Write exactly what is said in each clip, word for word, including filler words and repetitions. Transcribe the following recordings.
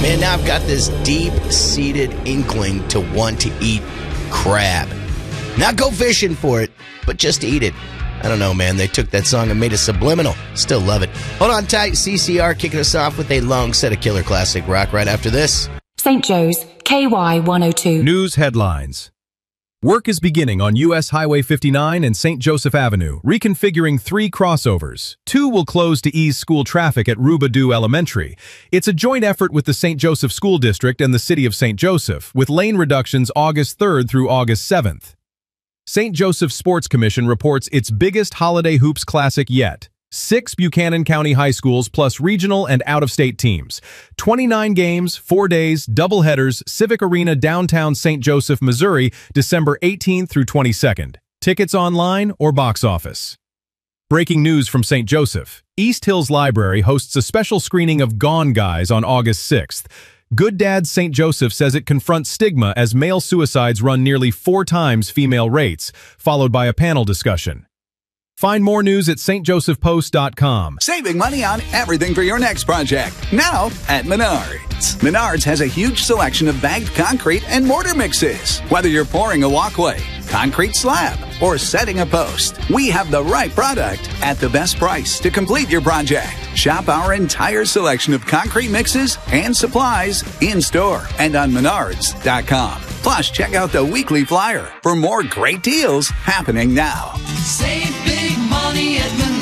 Man, now I've got this deep-seated inkling to want to eat crab. Not go fishing for it, but just to eat it. I don't know, man. They took that song and made it subliminal. Still love it. Hold on tight. C C R kicking us off with a long set of killer classic rock right after this. Saint Joe's, K Y one oh two. News headlines. Work is beginning on U S Highway fifty-nine and Saint Joseph Avenue, reconfiguring three crossovers. Two will close to ease school traffic at Roubadou Elementary. It's a joint effort with the Saint Joseph School District and the City of Saint Joseph, with lane reductions August third through August seventh. Saint Joseph Sports Commission reports its biggest holiday hoops classic yet. Six Buchanan County high schools plus regional and out-of-state teams. twenty-nine games, four days, doubleheaders, Civic Arena, downtown Saint Joseph, Missouri, December eighteenth through twenty-second. Tickets online or box office. Breaking news from Saint Joseph. East Hills Library hosts a special screening of Gone Guys on August sixth. Good Dad Saint Joseph says it confronts stigma as male suicides run nearly four times female rates, followed by a panel discussion. Find more news at S T Joseph Post dot com. Saving money on everything for your next project. Now at Menards. Menards has a huge selection of bagged concrete and mortar mixes. Whether you're pouring a walkway, concrete slab, or setting a post, we have the right product at the best price to complete your project. Shop our entire selection of concrete mixes and supplies in-store and on Menards dot com. Plus, check out the weekly flyer for more great deals happening now. Save big money at Menards.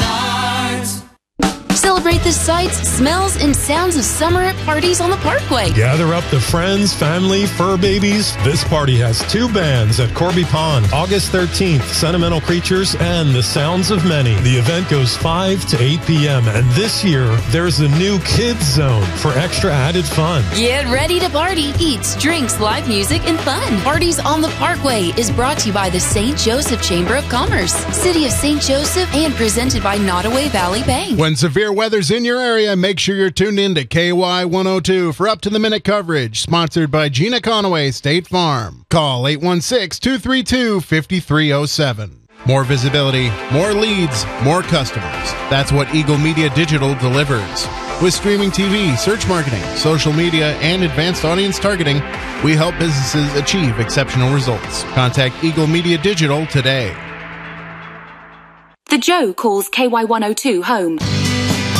Celebrate the sights, smells, and sounds of summer at parties on the Parkway. Gather up the friends, family, fur babies. This party has two bands at Corby Pond. August thirteenth, Sentimental Creatures and The Sounds of Many. The event goes five to eight p.m. And this year, there's a new kids zone for extra added fun. Get ready to party. Eats, drinks, live music, and fun. Parties on the Parkway is brought to you by the Saint Joseph Chamber of Commerce, City of Saint Joseph, and presented by Nottoway Valley Bank. When severe weather's in your area, make sure you're tuned in to K Y one oh two for up-to-the-minute coverage, sponsored by Gina Conaway State Farm. Call eight one six, two three two, five three zero seven. More visibility, more leads, more customers. That's what Eagle Media Digital delivers. With streaming T V, search marketing, social media, and advanced audience targeting, we help businesses achieve exceptional results. Contact Eagle Media Digital today. The Joe calls K Y one oh two home.